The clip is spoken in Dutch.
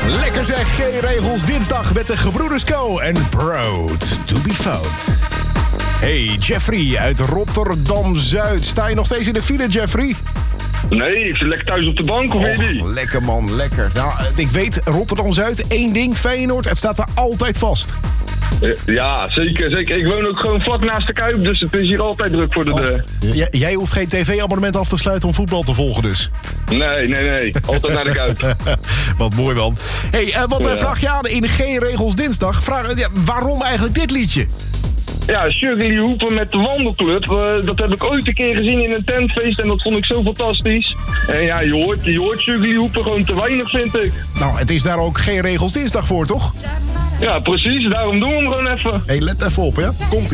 Lekker zeg, geen regels dinsdag met de gebroeders Co en Proud to be fout. Hey, Jeffrey uit Rotterdam-Zuid. Sta je nog steeds in de file, Jeffrey? Nee, ik zit lekker thuis op de bank, of weet je die? Lekker man, lekker. Nou, ik weet, Rotterdam-Zuid, één ding, Feyenoord, het staat er altijd vast. Ja, zeker. Ik woon ook gewoon vlak naast de Kuip, dus het is hier altijd druk voor de deur. Jij hoeft geen tv-abonnement af te sluiten om voetbal te volgen dus? Nee. Altijd naar de Kuip. Wat mooi man. Hey, vraag je aan in Geen Regels Dinsdag? Waarom eigenlijk dit liedje? Ja, Shirley Hooper met de wandelclub. Dat heb ik ooit een keer gezien in een tentfeest en dat vond ik zo fantastisch. En ja, je hoort Shirley Hooper gewoon te weinig, vind ik. Nou, het is daar ook Geen Regels Dinsdag voor, toch? Ja, precies. Daarom doen we hem gewoon even. Hey, let even op, ja. Komt-ie.